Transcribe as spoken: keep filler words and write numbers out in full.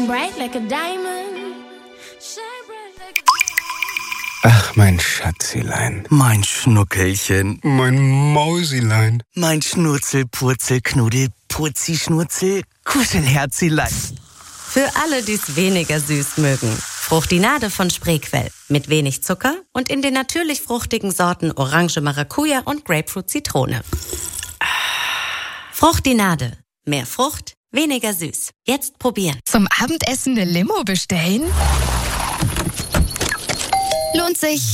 Shine bright like a diamond. Shine bright like a Ach, mein Schatzilein. Mein Schnuckelchen. Mein Mausilein. Mein Schnurzel, Purzel, Knuddel, Purzi, Schnurzel, Kuschelherzilein. Für alle, die es weniger süß mögen. Fruchtinade von Spreequell. Mit wenig Zucker und in den natürlich fruchtigen Sorten Orange, Maracuja und Grapefruit, Zitrone. Fruchtinade. Mehr Frucht, weniger süß. Jetzt probieren. Zum Abendessen eine Limo bestellen? Lohnt sich